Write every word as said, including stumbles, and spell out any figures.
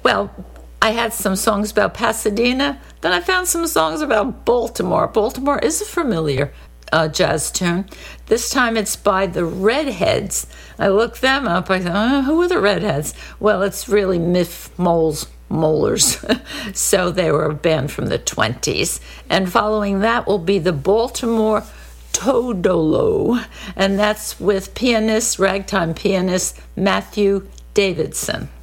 Well, I had some songs about Pasadena. Then I found some songs about Baltimore. Baltimore is a familiar uh, jazz tune. This time it's by the Redheads. I looked them up. I thought, oh, who are the Redheads? Well, it's really Miff Moles Molars. So they were a band from the twenties. And following that will be the Baltimore Todolo. And that's with pianist, ragtime pianist Matthew Davidson.